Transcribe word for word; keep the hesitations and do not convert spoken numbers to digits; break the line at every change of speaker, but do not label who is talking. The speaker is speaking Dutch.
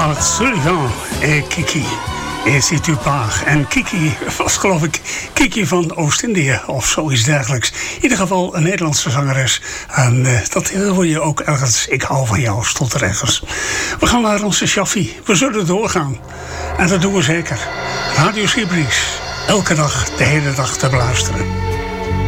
Art Sullivan en Kiki. Et si tu pars. En Kiki was geloof ik Kiki van Oost-Indië of zoiets dergelijks. In ieder geval een Nederlandse zangeres. En uh, dat hoor je ook ergens. Ik hou van jou, stond er ergens. We gaan naar onze Shaffi. We zullen doorgaan. En dat doen we zeker. Radio Sibris. Elke dag, de hele dag te beluisteren.